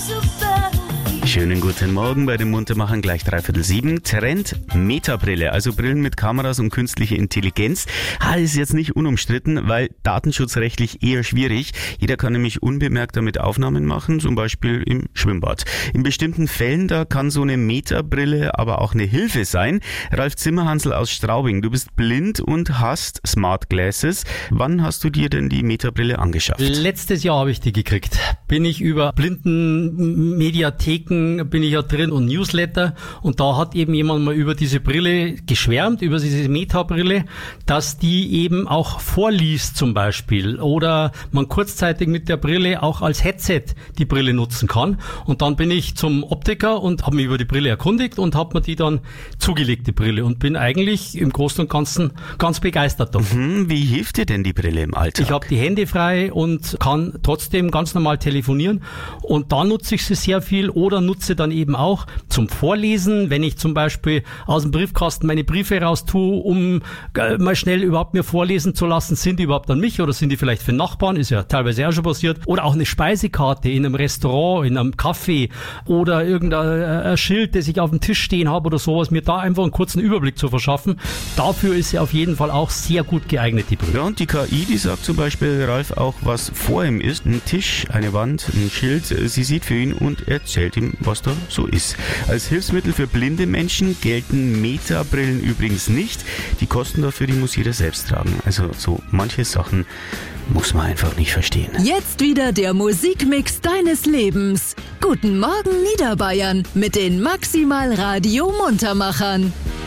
Schönen guten Morgen bei den Muntermachern, gleich 6:45. Trend Metabrille, also Brillen mit Kameras und künstliche Intelligenz. Ist jetzt nicht unumstritten, weil datenschutzrechtlich eher schwierig. Jeder kann nämlich unbemerkt damit Aufnahmen machen, zum Beispiel im Schwimmbad. In bestimmten Fällen, da kann so eine Metabrille aber auch eine Hilfe sein. Ralf Zimmerhansl aus Straubing, du bist blind und hast Smart Glasses. Wann hast du dir denn die Metabrille angeschafft? Letztes Jahr habe ich die gekriegt. Bin ich über Blindenmediatheken bin ich ja drin und Newsletter, und da hat eben jemand mal über diese Brille geschwärmt, über diese Metabrille, dass die eben auch vorliest zum Beispiel, oder man kurzzeitig mit der Brille auch als Headset die Brille nutzen kann. Und dann bin ich zum Optiker und habe mich über die Brille erkundigt und habe mir die dann zugelegt, die Brille, und bin eigentlich im Großen und Ganzen ganz begeistert davon. Wie hilft dir denn die Brille im Alltag? Ich habe die Hände frei und kann trotzdem ganz normal telefonieren, und da nutze ich sie sehr viel, oder nutze dann eben auch zum Vorlesen, wenn ich zum Beispiel aus dem Briefkasten meine Briefe raus tue, um mal schnell überhaupt mir vorlesen zu lassen, sind die überhaupt an mich oder sind die vielleicht für den Nachbarn, ist ja teilweise auch schon passiert, oder auch eine Speisekarte in einem Restaurant, in einem Café oder irgendein Schild, das ich auf dem Tisch stehen habe oder sowas, mir da einfach einen kurzen Überblick zu verschaffen. Dafür ist sie auf jeden Fall auch sehr gut geeignet, die Brille. Ja, und die KI, die sagt zum Beispiel Ralf auch, was vor ihm ist. Ein Tisch, eine Wand, ein Schild. Sie sieht für ihn und erzählt ihm, was da so ist. Als Hilfsmittel für blinde Menschen gelten Metabrillen übrigens nicht. Die Kosten dafür, die muss jeder selbst tragen. Also so manche Sachen muss man einfach nicht verstehen. Jetzt wieder der Musikmix deines Lebens. Guten Morgen Niederbayern mit den Maximal Radio Muntermachern.